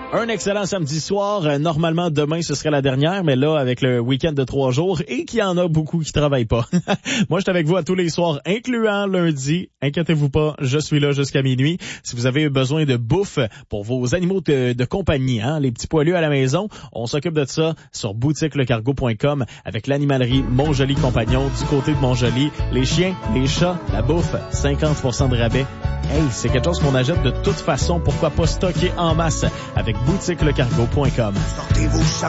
Un excellent samedi soir. Normalement, demain, ce serait la dernière, mais là, avec le week-end de 3 jours et qu'il y en a beaucoup qui travaillent pas. Moi, je suis avec vous à tous les soirs, incluant lundi. Inquiétez-vous pas, je suis là jusqu'à minuit. Si vous avez besoin de bouffe pour vos animaux de compagnie, les petits poilus à la maison, on s'occupe de ça sur boutiquelecargo.com avec l'animalerie Montjoli Compagnon du côté de Montjoli. Les chiens, les chats, la bouffe, 50% de rabais. Hey, c'est quelque chose qu'on achète de toute façon. Pourquoi pas stocker en masse avec boutiquelecargo.com. Sortez vos